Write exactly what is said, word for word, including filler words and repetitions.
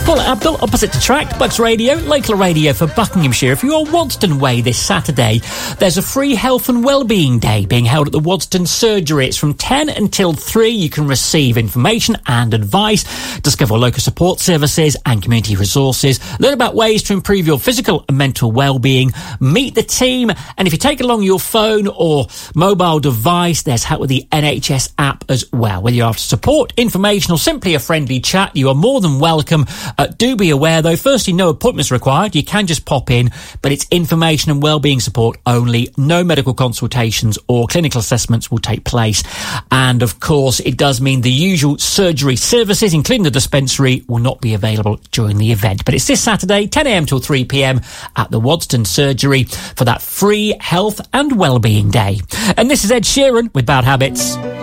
Paul Abdul, opposite to Tract, Bucks Radio, local radio for Buckinghamshire. If you're on Wadston Way this Saturday, there's a free health and wellbeing day being held at the Wadston Surgery. It's from ten until three. You can receive information and advice, discover local support services and community resources, learn about ways to improve your physical and mental wellbeing, meet the team, and if you take along your phone or mobile device, there's help with the N H S app as well. Whether you're after support, information or simply a friendly chat, you are more than welcome. Uh, do be aware though, firstly, no appointments required. You can just pop in, but it's information and wellbeing support only. No medical consultations or clinical assessments will take place. And of course, it does mean the usual surgery services, including the dispensary, will not be available during the event. But it's this Saturday, ten a m till three p m at the Wadston Surgery for that free health and wellbeing day. And this is Ed Sheeran with Bad Habits.